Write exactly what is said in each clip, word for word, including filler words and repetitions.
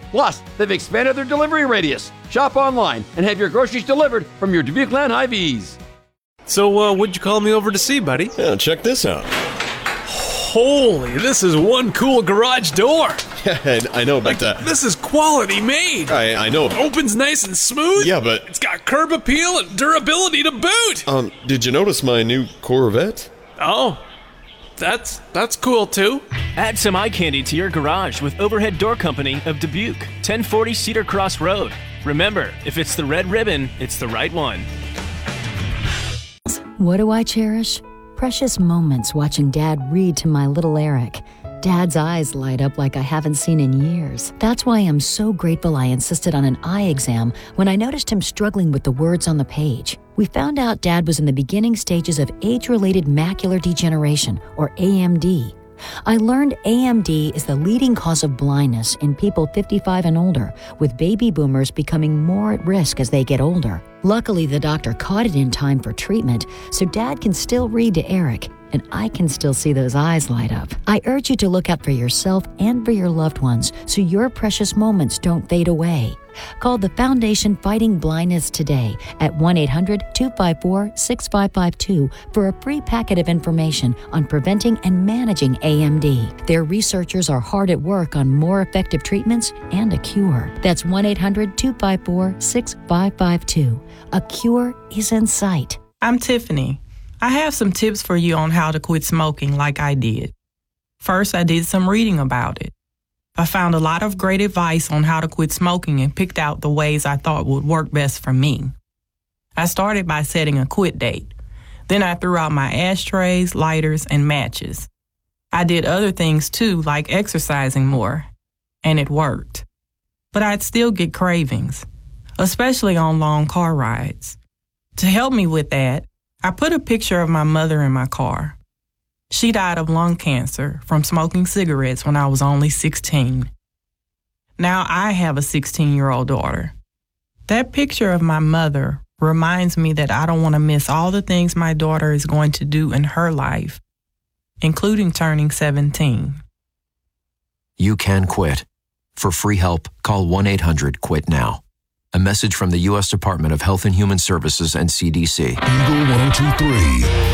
Plus, they've expanded their delivery radius. Shop online and have your groceries delivered from your Dubuque Land Hy-Vees. So, uh, what'd you call me over to see, buddy? Yeah, check this out. Holy, this is one cool garage door. Yeah, I know, but... Like, uh, this is quality made. I, I know. It opens nice and smooth. Yeah, but... It's got curb appeal and durability to boot. Um, did you notice my new Corvette? Oh, that's that's cool, too. Add some eye candy to your garage with Overhead Door Company of Dubuque, ten forty Cedar Cross Road. Remember, if it's the red ribbon, it's the right one. What do I cherish? Precious moments watching Dad read to my little Eric. Dad's eyes light up like I haven't seen in years. That's why I'm so grateful I insisted on an eye exam when I noticed him struggling with the words on the page. We found out Dad was in the beginning stages of age-related macular degeneration, or A M D. I learned A M D is the leading cause of blindness in people fifty-five and older, with baby boomers becoming more at risk as they get older. Luckily, the doctor caught it in time for treatment, so Dad can still read to Eric, and I can still see those eyes light up. I urge you to look out for yourself and for your loved ones so your precious moments don't fade away. Call the Foundation Fighting Blindness today at one eight hundred two five four six five five two for a free packet of information on preventing and managing A M D. Their researchers are hard at work on more effective treatments and a cure. That's one eight hundred two five four six five five two. A cure is in sight. I'm Tiffany. I have some tips for you on how to quit smoking like I did. First, I did some reading about it. I found a lot of great advice on how to quit smoking and picked out the ways I thought would work best for me. I started by setting a quit date. Then I threw out my ashtrays, lighters, and matches. I did other things too, like exercising more, and it worked. But I'd still get cravings, especially on long car rides. To help me with that, I put a picture of my mother in my car. She died of lung cancer from smoking cigarettes when I was only sixteen. Now I have a sixteen-year-old daughter. That picture of my mother reminds me that I don't want to miss all the things my daughter is going to do in her life, including turning seventeen. You can quit. For free help, call one eight hundred quit now. A message from the U S Department of Health and Human Services and C D C. Eagle one oh two point three.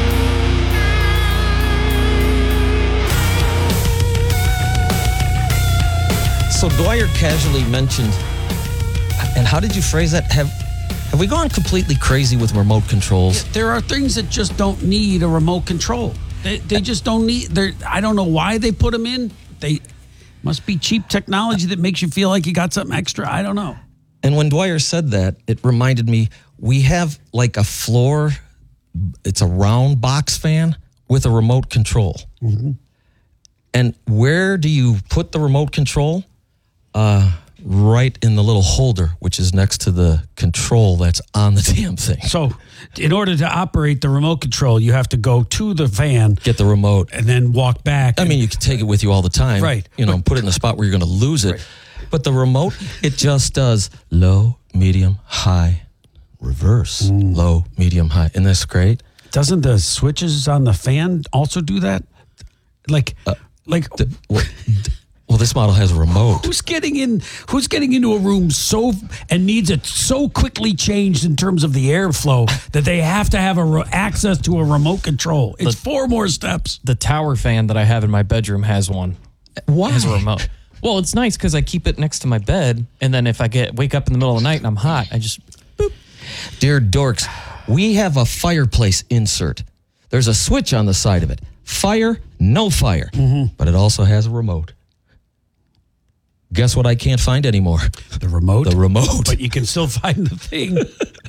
So Dwyer casually mentioned, and how did you phrase that? Have have we gone completely crazy with remote controls? Yeah, there are things that just don't need a remote control. They they just don't need. They I don't know why they put them in. They must be cheap technology that makes you feel like you got something extra. I don't know. And when Dwyer said that, it reminded me we have like a floor. It's a round box fan with a remote control. Mm-hmm. And where do you put the remote control? Uh, right in the little holder, which is next to the control that's on the damn thing. So in order to operate the remote control, you have to go to the fan. Get the remote. And then walk back. I mean, you can take it with you all the time. Right. You know, and put it in a spot where you're going to lose it. Right. But the remote, it just does low, medium, high, reverse, Mm. low, medium, high. Isn't this great? Doesn't the switches on the fan also do that? Like, Uh, like... The, well, d- well, this model has a remote. Who's getting in? Who's getting into a room so and needs it so quickly changed in terms of the airflow that they have to have a re- access to a remote control? It's The- four more steps. The tower fan that I have in my bedroom has one. Why? It has a remote. Well, it's nice because I keep it next to my bed, and then if I get wake up in the middle of the night and I'm hot, I just boop. Dear dorks, we have a fireplace insert. There's a switch on the side of it. Fire, no fire. Mm-hmm. But it also has a remote. Guess what I can't find anymore? The remote? The remote. But you can still find the thing.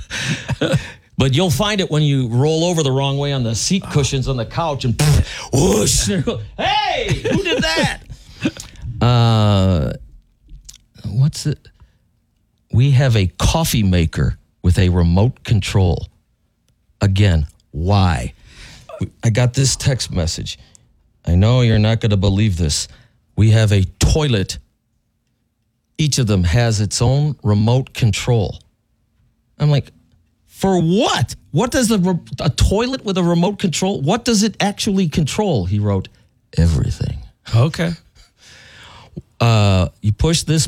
But you'll find it when you roll over the wrong way on the seat cushions on the couch and whoosh. Hey, who did that? Uh, what's it? We have a coffee maker with a remote control. Again, why? I got this text message. I know you're not going to believe this. We have a toilet. Each of them has its own remote control. I'm like, for what? What does the re- a toilet with a remote control? What does it actually control? He wrote, everything. Okay. Uh, you push this